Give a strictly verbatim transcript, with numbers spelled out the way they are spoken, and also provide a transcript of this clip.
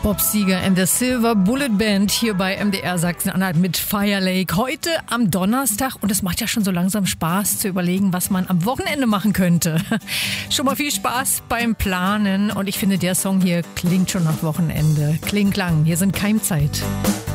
Bob Seger and the Silver Bullet Band hier bei M D R Sachsen-Anhalt mit Fire Lake. Heute am Donnerstag und es macht ja schon so langsam Spaß zu überlegen, was man am Wochenende machen könnte. Schon mal viel Spaß beim Planen und ich finde, der Song hier klingt schon nach Wochenende. Kling, klang, hier sind Keimzeit.